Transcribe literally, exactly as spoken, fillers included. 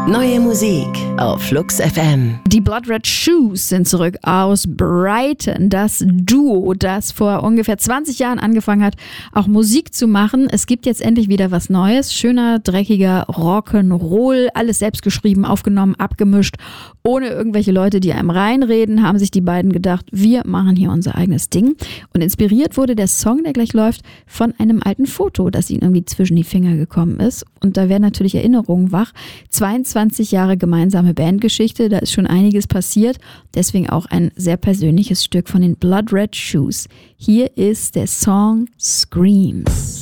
Neue Musik auf Flux F M. Die Blood Red Shoes sind zurück aus Brighton. Das Duo, das vor ungefähr zwanzig Jahren angefangen hat, auch Musik zu machen. Es gibt jetzt endlich wieder was Neues. Schöner, dreckiger Rock'n'Roll. Alles selbst geschrieben, aufgenommen, abgemischt. Ohne irgendwelche Leute, die einem reinreden, haben sich die beiden gedacht, wir machen hier unser eigenes Ding. Und inspiriert wurde der Song, der gleich läuft, von einem alten Foto, das ihnen irgendwie zwischen die Finger gekommen ist. Und da werden natürlich Erinnerungen wach. zweiundzwanzig Jahre gemeinsame Bandgeschichte, da ist schon einiges passiert. Deswegen auch ein sehr persönliches Stück von den Blood Red Shoes. Hier ist der Song Screams.